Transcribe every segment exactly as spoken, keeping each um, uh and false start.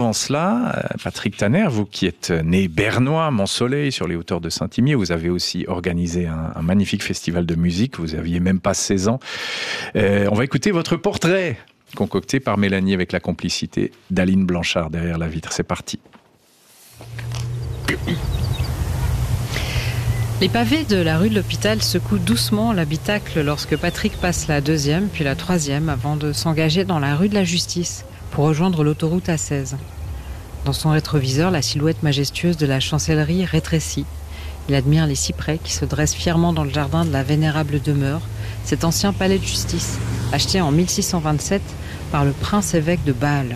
avant cela, Patrick Tanner, vous qui êtes né bernois, Mont-Soleil, sur les hauteurs de Saint-Imier, vous avez aussi organisé un, un magnifique festival de musique, vous aviez même pas seize ans. Euh, on va écouter votre portrait, concocté par Mélanie avec la complicité d'Aline Blanchard derrière la vitre. C'est parti. Les pavés de la rue de l'Hôpital secouent doucement l'habitacle lorsque Patrick passe la deuxième, puis la troisième, avant de s'engager dans la rue de la Justice pour rejoindre l'autoroute A seize. Dans son rétroviseur, la silhouette majestueuse de la chancellerie rétrécit. Il admire les cyprès qui se dressent fièrement dans le jardin de la vénérable demeure, cet ancien palais de justice, acheté en mille six cent vingt-sept par le prince-évêque de Bâle.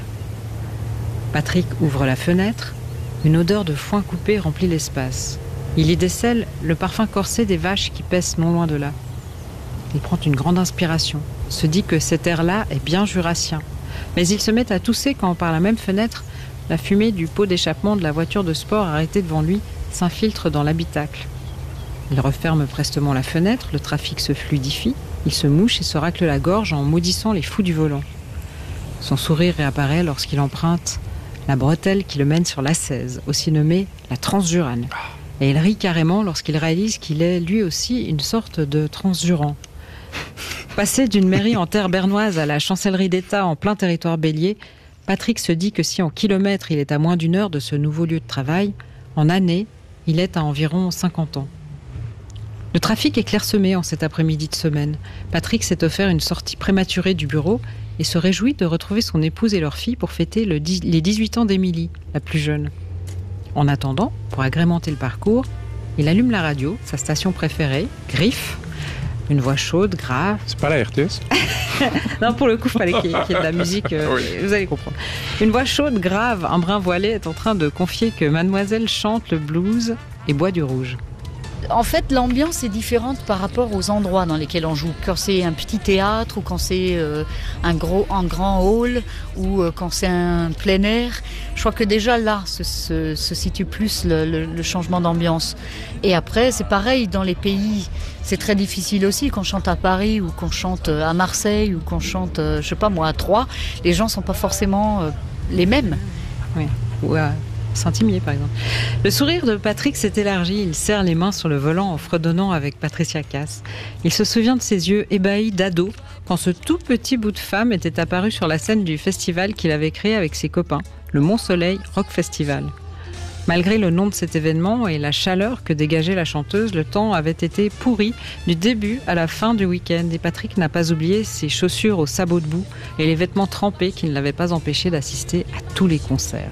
Patrick ouvre la fenêtre, une odeur de foin coupé remplit l'espace. Il y décèle le parfum corsé des vaches qui paissent non loin de là. Il prend une grande inspiration, se dit que cet air-là est bien jurassien. Mais il se met à tousser quand, par la même fenêtre, la fumée du pot d'échappement de la voiture de sport arrêtée devant lui s'infiltre dans l'habitacle. Il referme prestement la fenêtre, le trafic se fluidifie, il se mouche et se racle la gorge en maudissant les fous du volant. Son sourire réapparaît lorsqu'il emprunte la bretelle qui le mène sur l'A seize, aussi nommée la Transjurane. Et il rit carrément lorsqu'il réalise qu'il est lui aussi une sorte de transjurant. Passé d'une mairie en terre bernoise à la chancellerie d'État en plein territoire bélier, Patrick se dit que si en kilomètres il est à moins d'une heure de ce nouveau lieu de travail, en années, il est à environ cinquante ans. Le trafic est clairsemé en cet après-midi de semaine. Patrick s'est offert une sortie prématurée du bureau et se réjouit de retrouver son épouse et leur fille pour fêter le dix, les dix-huit ans d'Émilie, la plus jeune. En attendant, pour agrémenter le parcours, il allume la radio, sa station préférée, Griffe, une voix chaude, grave. C'est pas la R T S? Non, pour le coup, il fallait qu'il y ait de la musique, euh, oui. Vous allez comprendre. Une voix chaude, grave, un brin voilé est en train de confier que mademoiselle chante le blues et boit du rouge. En fait, l'ambiance est différente par rapport aux endroits dans lesquels on joue. Quand c'est un petit théâtre ou quand c'est euh, un, gros, un grand hall ou euh, quand c'est un plein air, je crois que déjà là se, se, se situe plus le, le, le changement d'ambiance. Et après, c'est pareil dans les pays. C'est très difficile aussi qu'on chante à Paris ou qu'on chante à Marseille ou qu'on chante, euh, je sais pas moi, à Troyes. Les gens sont pas forcément euh, les mêmes. Oui. Ouais. Saint-Imier, par exemple. Le sourire de Patrick s'est élargi. Il serre les mains sur le volant en fredonnant avec Patricia Cass. Il se souvient de ses yeux ébahis d'ado quand ce tout petit bout de femme était apparu sur la scène du festival qu'il avait créé avec ses copains, le Mont-Soleil Rock Festival. Malgré le nom de cet événement et la chaleur que dégageait la chanteuse, le temps avait été pourri du début à la fin du week-end et Patrick n'a pas oublié ses chaussures aux sabots de boue et les vêtements trempés qui ne l'avaient pas empêché d'assister à tous les concerts.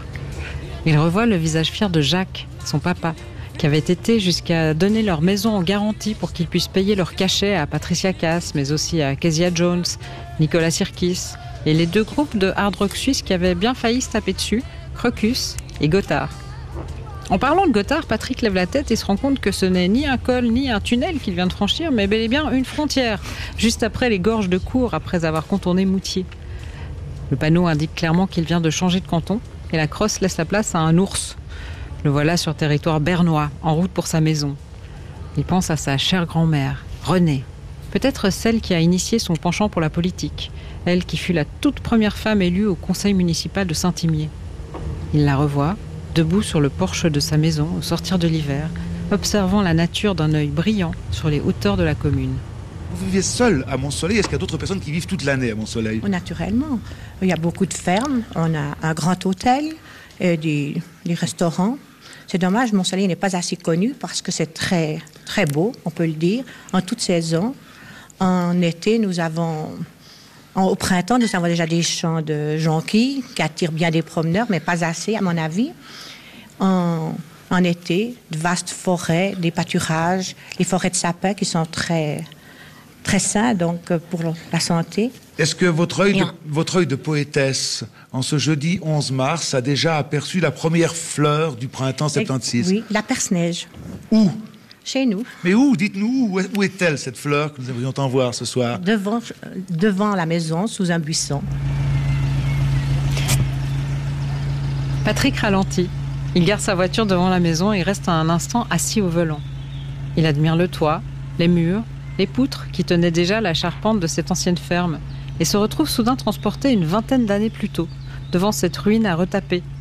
Il revoit le visage fier de Jacques, son papa, qui avait été jusqu'à donner leur maison en garantie pour qu'ils puissent payer leur cachet à Patricia Cass, mais aussi à Kezia Jones, Nicolas Sirkis, et les deux groupes de hard rock suisse qui avaient bien failli se taper dessus, Crocus et Gotthard. En parlant de Gotthard, Patrick lève la tête et se rend compte que ce n'est ni un col ni un tunnel qu'il vient de franchir, mais bel et bien une frontière, juste après les gorges de Cours, après avoir contourné Moutier. Le panneau indique clairement qu'il vient de changer de canton, et la crosse laisse la place à un ours. Le voilà sur territoire bernois, en route pour sa maison. Il pense à sa chère grand-mère, Renée, peut-être celle qui a initié son penchant pour la politique, elle qui fut la toute première femme élue au conseil municipal de Saint-Imier. Il la revoit, debout sur le porche de sa maison au sortir de l'hiver, observant la nature d'un œil brillant sur les hauteurs de la commune. Vous vivez seul à Mont-Soleil? Est-ce qu'il y a d'autres personnes qui vivent toute l'année à Mont-Soleil? Naturellement. Il y a beaucoup de fermes. On a un grand hôtel, et des, des restaurants. C'est dommage, Mont-Soleil n'est pas assez connu parce que c'est très, très beau, on peut le dire, en toute saison. En été, nous avons... En, au printemps, nous avons déjà des champs de jonquilles qui attirent bien des promeneurs, mais pas assez, à mon avis. En, en été, de vastes forêts, des pâturages, les forêts de sapins qui sont très... très sain, donc, pour la santé. Est-ce que votre œil, de, votre œil de poétesse, en ce jeudi onze mars, a déjà aperçu la première fleur du printemps soixante-seize? Oui, la perce-neige. Où? Chez nous. Mais où? Dites-nous, où, où est-elle, cette fleur que nous aimerions en voir ce soir? Devant, devant la maison, sous un buisson. Patrick ralentit. Il gare sa voiture devant la maison et reste un instant assis au volant. Il admire le toit, les murs, les poutres qui tenaient déjà la charpente de cette ancienne ferme et se retrouve soudain transporté une vingtaine d'années plus tôt, devant cette ruine à retaper,